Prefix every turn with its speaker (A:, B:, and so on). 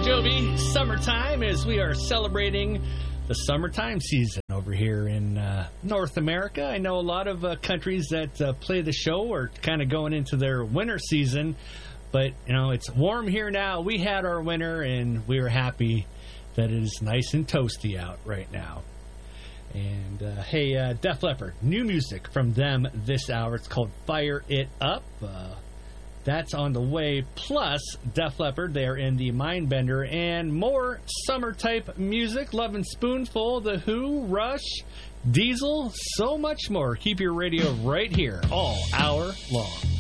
A: Jovi, summertime, as we are celebrating the summertime season over here in North America. I know a lot of countries that play the show are kind of going into their winter season, but you know, it's warm here now. We had our winter, and we were happy that it is nice and toasty out right now. And hey, Def Leppard, new music from them this hour. It's called Fire It Up. That's on the way. Plus, Def Leppard, they are in the Mindbender, and more summer-type music. Lovin' Spoonful, The Who, Rush, Diesel, so much more. Keep your radio right here all hour long.